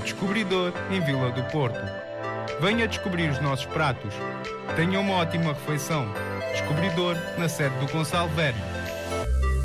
Descobridor, em Vila do Porto. Venha descobrir os nossos pratos. Tenha uma ótima refeição. Descobridor, na sede do Gonçalo Verne.